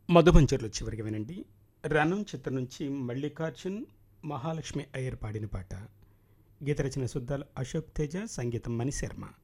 మధుబంజర్లు చివరికి వినండి. రణం చిత్రం నుంచి మల్లికార్జున్, మహాలక్ష్మి అయ్యర్ పాడిన పాట. గీత రచన సుద్దాల అశోక్ తేజ, సంగీతం మణిశర్మ.